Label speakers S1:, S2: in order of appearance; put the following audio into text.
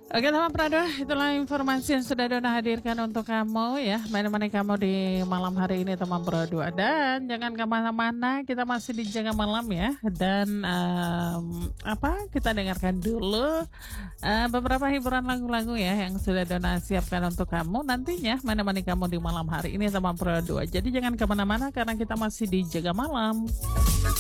S1: Oke teman Prado, itulah informasi yang sudah Dona hadirkan untuk kamu ya. Menemani kamu di malam hari ini teman Prado. Dan jangan kemana-mana, kita masih di Jaga Malam ya. Dan kita dengarkan dulu beberapa hiburan lagu-lagu ya yang sudah Dona siapkan untuk kamu. Nantinya menemani kamu di malam hari ini teman Prado. Jadi jangan kemana-mana karena kita masih di Jaga Malam.